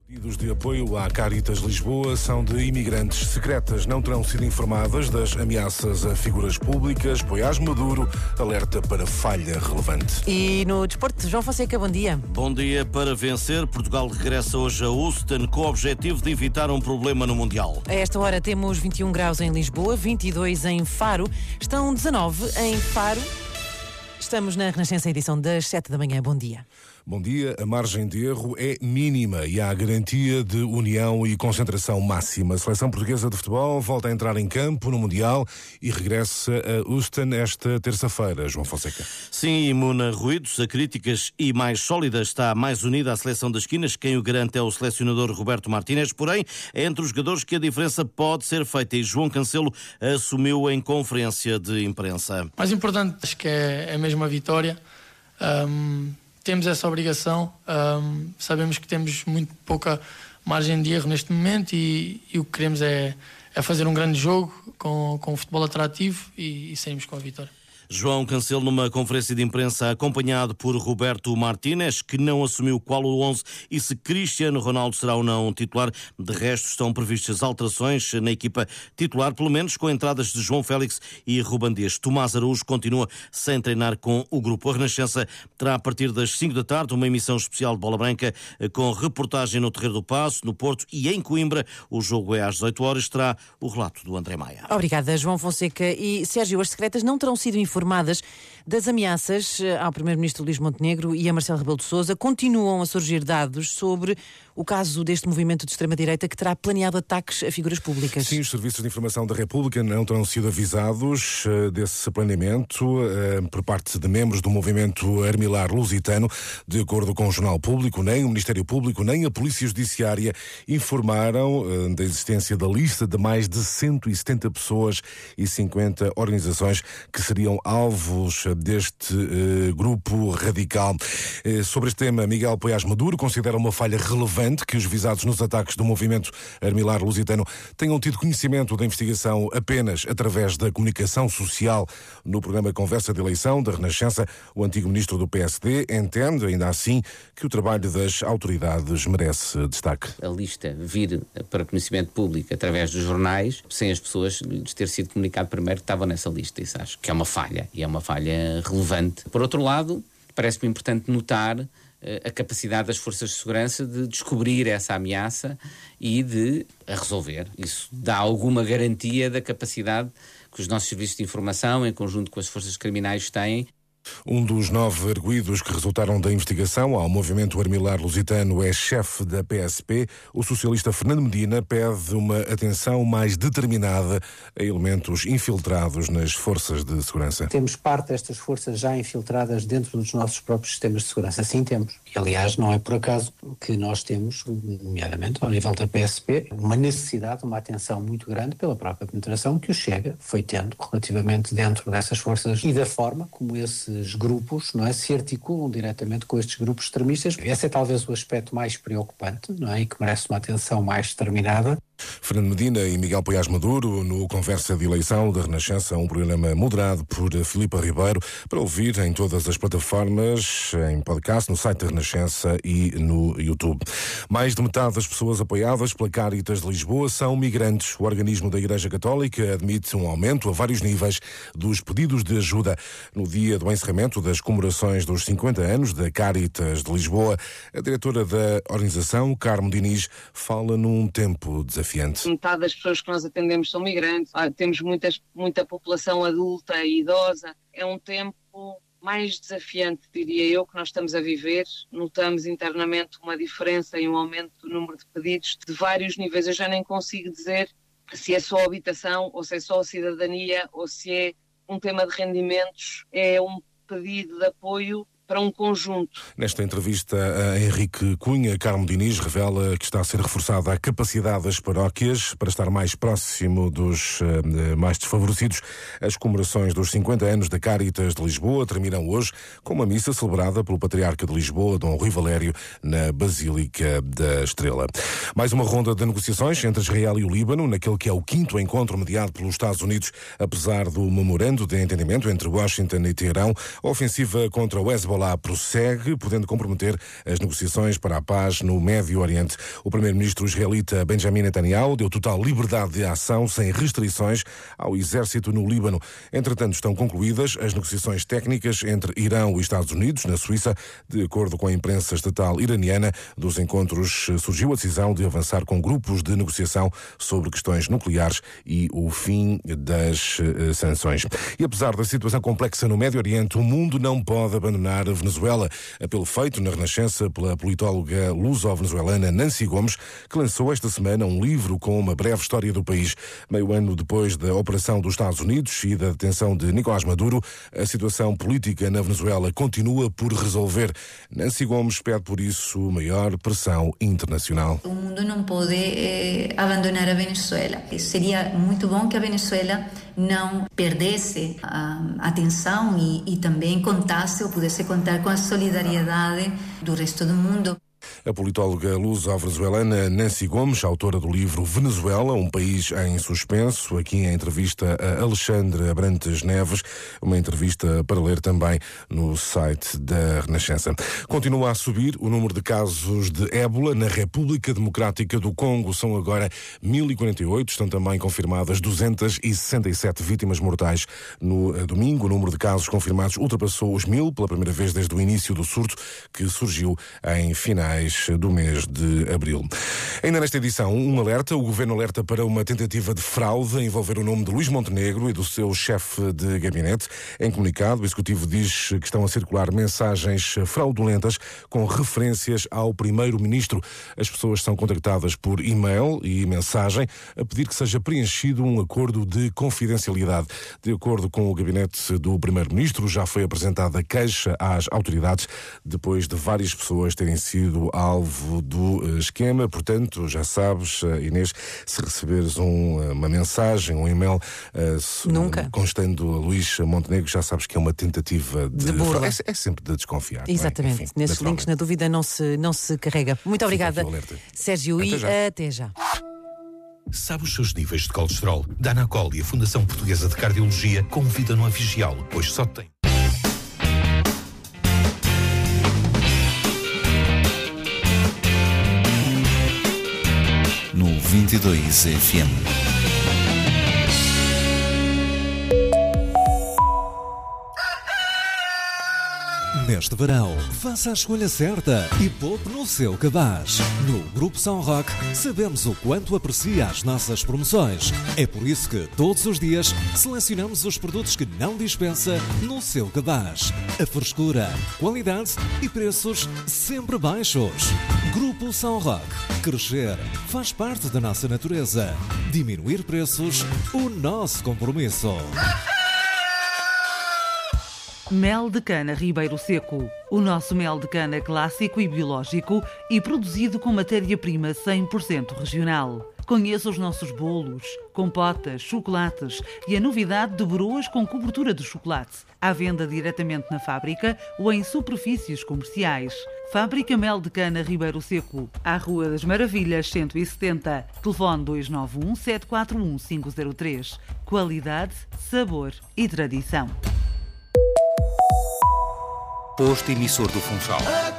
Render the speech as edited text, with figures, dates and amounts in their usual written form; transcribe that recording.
Pedidos de apoio à Caritas Lisboa são de imigrantes secretas. Não terão sido informadas das ameaças a figuras públicas. Poiás Maduro alerta para falha relevante. E no desporto, João Fonseca, bom dia. Bom dia. Para vencer, Portugal regressa hoje a Houston com o objetivo de evitar um problema no Mundial. A esta hora temos 21 graus em Lisboa, 22 em Faro, estão 19 em Faro. Estamos na Renascença, edição das 7 da manhã. Bom dia. Bom dia. A margem de erro é mínima e há garantia de união e concentração máxima. A seleção portuguesa de futebol volta a entrar em campo no Mundial e regressa a Houston esta terça-feira. João Fonseca. Sim, imune a ruídos, a críticas e mais sólida, está mais unida à seleção das esquinas. Quem o garante é o selecionador Roberto Martínez. Porém, é entre os jogadores que a diferença pode ser feita e João Cancelo assumiu em conferência de imprensa. Mais importante, acho que é mesmo a vitória. Temos essa obrigação, sabemos que temos muito pouca margem de erro neste momento e o que queremos é fazer um grande jogo com um futebol atrativo e sairmos com a vitória. João Cancelo numa conferência de imprensa acompanhado por Roberto Martínez, que não assumiu qual o 11 e se Cristiano Ronaldo será ou não titular. De resto, estão previstas alterações na equipa titular, pelo menos com entradas de João Félix e Ruben Dias. Tomás Araújo continua sem treinar com o grupo. A Renascença terá a partir das 5 da tarde uma emissão especial de Bola Branca com reportagem no Terreiro do Paço, no Porto e em Coimbra. O jogo é às 18 horas. Terá o relato do André Maia. Obrigada, João Fonseca. E Sérgio, as secretas não terão sido informadas das ameaças ao Primeiro-Ministro Luís Montenegro e a Marcelo Rebelo de Sousa. Continuam a surgir dados sobre o caso deste movimento de extrema-direita que terá planeado ataques a figuras públicas. Sim, os serviços de informação da República não terão sido avisados desse planeamento por parte de membros do movimento Armilar Lusitano. De acordo com o Jornal Público, nem o Ministério Público nem a Polícia Judiciária informaram da existência da lista de mais de 170 pessoas e 50 organizações que seriam alvos deste grupo radical. Sobre este tema, Miguel Poiás Maduro considera uma falha relevante que os visados nos ataques do movimento Armilar Lusitano tenham tido conhecimento da investigação apenas através da comunicação social. No programa Conversa de Eleição da Renascença, o antigo ministro do PSD entende, ainda assim, que o trabalho das autoridades merece destaque. A lista vir para conhecimento público através dos jornais, sem as pessoas lhes ter sido comunicado primeiro que estavam nessa lista. Isso acho que é uma falha, e é uma falha relevante. Por outro lado, parece-me importante notar a capacidade das forças de segurança de descobrir essa ameaça e de a resolver. Isso dá alguma garantia da capacidade que os nossos serviços de informação, em conjunto com as forças criminais, têm. Um dos 9 arguidos que resultaram da investigação ao movimento Armilar Lusitano é chefe da PSP. O socialista Fernando Medina pede uma atenção mais determinada a elementos infiltrados nas forças de segurança. Temos parte destas forças já infiltradas dentro dos nossos próprios sistemas de segurança. Sim, temos. E, aliás, não é por acaso que nós temos, nomeadamente ao nível da PSP, uma necessidade, uma atenção muito grande pela própria penetração que o Chega foi tendo relativamente dentro dessas forças e da forma como esses grupos, não é, se articulam diretamente com estes grupos extremistas. Esse é talvez o aspecto mais preocupante, não é, e que merece uma atenção mais determinada. Fernando Medina e Miguel Poiás Maduro no Conversa de Eleição da Renascença, um programa moderado por Filipe Ribeiro, para ouvir em todas as plataformas, em podcast, no site da Renascença e no YouTube. Mais de metade das pessoas apoiadas pela Caritas de Lisboa são migrantes. O organismo da Igreja Católica admite um aumento a vários níveis dos pedidos de ajuda. No dia do encerramento das comemorações dos 50 anos da Caritas de Lisboa, a diretora da organização, Carmo Diniz, fala num tempo desafiante. Metade das pessoas que nós atendemos são migrantes, temos muita população adulta e idosa. É um tempo mais desafiante, diria eu, que nós estamos a viver. Notamos internamente uma diferença e um aumento do número de pedidos de vários níveis. Eu já nem consigo dizer se é só a habitação, ou se é só a cidadania, ou se é um tema de rendimentos. É um pedido de apoio para um conjunto. Nesta entrevista a Henrique Cunha, Carmo Diniz revela que está a ser reforçada a capacidade das paróquias para estar mais próximo dos mais desfavorecidos. As comemorações dos 50 anos da Caritas de Lisboa terminam hoje com uma missa celebrada pelo Patriarca de Lisboa, Dom Rui Valério, na Basílica da Estrela. Mais uma ronda de negociações entre Israel e o Líbano, naquele que é o 5º encontro mediado pelos Estados Unidos, apesar do memorando de entendimento entre Washington e Teherão. A ofensiva contra o Hezbollah Hezbollah prossegue, podendo comprometer as negociações para a paz no Médio Oriente. O primeiro-ministro israelita Benjamin Netanyahu deu total liberdade de ação sem restrições ao exército no Líbano. Entretanto, estão concluídas as negociações técnicas entre Irão e Estados Unidos, na Suíça. De acordo com a imprensa estatal iraniana, dos encontros surgiu a decisão de avançar com grupos de negociação sobre questões nucleares e o fim das sanções. E apesar da situação complexa no Médio Oriente, o mundo não pode abandonar a Venezuela. Apelo feito na Renascença pela politóloga luso-venezuelana Nancy Gomes, que lançou esta semana um livro com uma breve história do país. Meio ano depois da operação dos Estados Unidos e da detenção de Nicolás Maduro, a situação política na Venezuela continua por resolver. Nancy Gomes pede, por isso, maior pressão internacional. O mundo não pode abandonar a Venezuela. Seria muito bom que a Venezuela não perdesse a atenção e também contasse ou pudesse contar com a solidariedade do resto do mundo. A politóloga luso-venezuelana Nancy Gomes, autora do livro Venezuela, um país em suspenso, aqui em entrevista a Alexandre Abrantes Neves, uma entrevista para ler também no site da Renascença. Continua a subir o número de casos de ébola na República Democrática do Congo. São agora 1048, estão também confirmadas 267 vítimas mortais. No domingo, o número de casos confirmados ultrapassou os 1000 pela primeira vez desde o início do surto, que surgiu em finais do mês de abril. Ainda nesta edição, um alerta. O Governo alerta para uma tentativa de fraude a envolver o nome de Luís Montenegro e do seu chefe de gabinete. Em comunicado, o Executivo diz que estão a circular mensagens fraudulentas com referências ao Primeiro-Ministro. As pessoas são contactadas por e-mail e mensagem a pedir que seja preenchido um acordo de confidencialidade. De acordo com o gabinete do Primeiro-Ministro, já foi apresentada queixa às autoridades depois de várias pessoas terem sido alvo do esquema. Portanto, já sabes, Inês, se receberes uma mensagem, um e-mail constando a Luís Montenegro, já sabes que é uma tentativa de burla. É sempre de desconfiar. Exatamente. Enfim, nesses links, na dúvida, não se carrega. Muito obrigada, Sérgio, até já. Sabe os seus níveis de colesterol? Danacol e a Fundação Portuguesa de Cardiologia convidam-no a vigiá-lo, pois só tem. No 22 FM. Neste verão, faça a escolha certa e poupe no seu cabaz. No Grupo São Roque, sabemos o quanto aprecia as nossas promoções. É por isso que, todos os dias, selecionamos os produtos que não dispensa no seu cabaz. A frescura, qualidade e preços sempre baixos. Grupo São Roque. Crescer faz parte da nossa natureza. Diminuir preços, o nosso compromisso. Mel de cana Ribeiro Seco. O nosso mel de cana clássico e biológico e produzido com matéria-prima 100% regional. Conheça os nossos bolos, compotas, chocolates e a novidade de broas com cobertura de chocolate. À venda diretamente na fábrica ou em superfícies comerciais. Fábrica Mel de Cana Ribeiro Seco. À Rua das Maravilhas, 170. Telefone 291 741 503. Qualidade, sabor e tradição. Posto emissor do Funchal.